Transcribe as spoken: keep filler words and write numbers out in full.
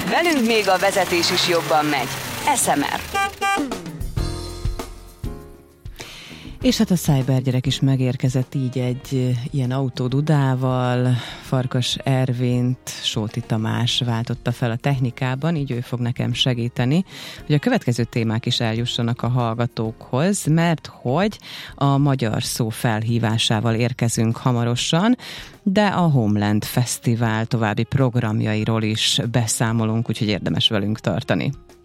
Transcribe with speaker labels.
Speaker 1: Velünk még a vezetés is jobban megy. es em er.
Speaker 2: És hát a Cybergyerek is megérkezett így egy ilyen autódudával. Farkas Ervint Sóti Tamás váltotta fel a technikában, így ő fog nekem segíteni, hogy a következő témák is eljussanak a hallgatókhoz, mert hogy a magyar szó felhívásával érkezünk hamarosan, de a Homeland Fesztivál további programjairól is beszámolunk, úgyhogy érdemes velünk tartani.